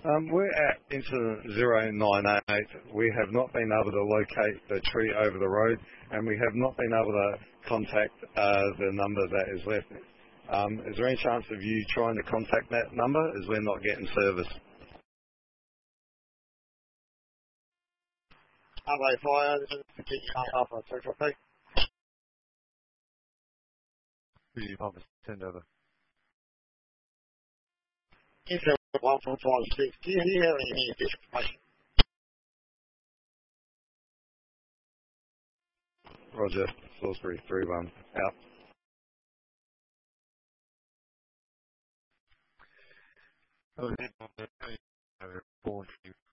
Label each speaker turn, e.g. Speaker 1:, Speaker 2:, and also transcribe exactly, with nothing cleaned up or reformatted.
Speaker 1: Um, we're at incident zero nine eight. We have not been able to locate the tree over the road, and we have not been able to contact uh, the number that is left. Um, is there any chance of you trying to contact that number, as we're not getting service?
Speaker 2: Highway Fire, this is Continue Alpha, Central Peak.
Speaker 3: Who you want to send over?
Speaker 2: Incident one four five six, do you hear any information?
Speaker 1: Roger, Salisbury three one, out.
Speaker 3: Okay, I'll report you.